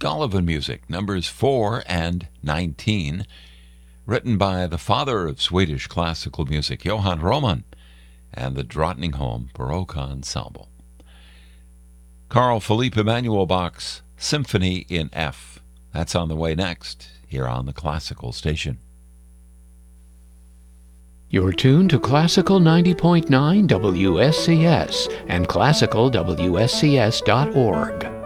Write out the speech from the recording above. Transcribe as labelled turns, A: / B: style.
A: Gulliver music, numbers 4 and 19, written by the father of Swedish classical music, Johann Roman, and the Drottningholm Baroque Ensemble. Carl Philipp Emanuel Bach's Symphony in F. That's on the way next, here on the Classical Station.
B: You're tuned to Classical 90.9 WSCS and classicalwscs.org.